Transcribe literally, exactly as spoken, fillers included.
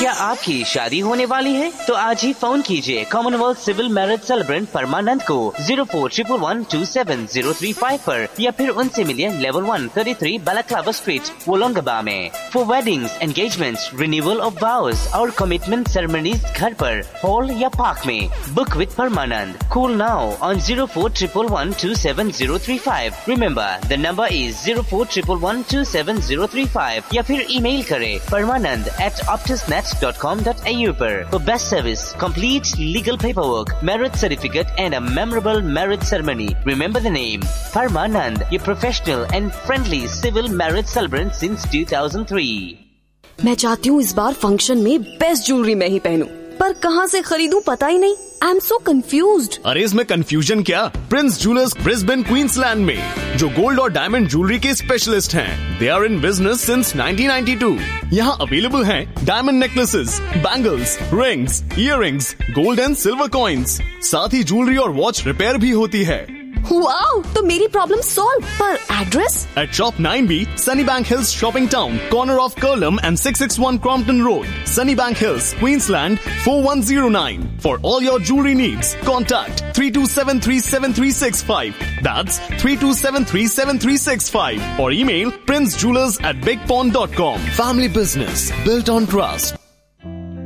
क्या आपकी शादी होने वाली है? तो आज ही फोन कीजिए कॉमनवेल्थ सिविल मैरिज सेलिब्रेंट परमानंद को zero four triple one two seven zero three five पर या फिर उनसे मिलिए level one thirty three बालाक्लाबा street वोलोंगबा में। For weddings, engagements, renewal of vows और कमिटमेंट सेरेमनीज घर पर, हॉल या पार्क में। Book with Parmanand. Call now on zero four triple one two seven zero three five. Remember the number is zero four triple one two seven zero three five या फिर email करें परमानंद eight optusnet dot com dot a u पर। For best service, complete legal paperwork, marriage certificate and a memorable marriage ceremony. Remember the name Parmanand, a professional and friendly civil marriage celebrant since two thousand three. मैं चाहती हूँ इस बार function में best jewellery मैं ही पहनूं, पर कहाँ से खरीदूं पता ही नहीं। I am so confused. अरे इसमें कंफ्यूजन क्या, प्रिंस ज्वेलर्स ब्रिस्बेन क्वींसलैंड में, जो गोल्ड और डायमंड ज्वेलरी के स्पेशलिस्ट हैं। They are in business since nineteen ninety two. यहाँ अवेलेबल हैं diamond necklaces, bangles, rings, earrings, gold and silver coins. साथ ही ज्वेलरी और वॉच रिपेयर भी होती है। वाओ, तो मेरी प्रॉब्लम सॉल्व। पर address? At Shop nine B, Sunnybank Hills Shopping Town, corner of Curlum and six sixty-one Crompton Road, Sunnybank Hills, Queensland four one zero nine. For all your jewelry needs, contact three two seven three seven three six five. That's three two seven three seven three six five. Or email princejewelers at bigpond dot com. Family business built on trust.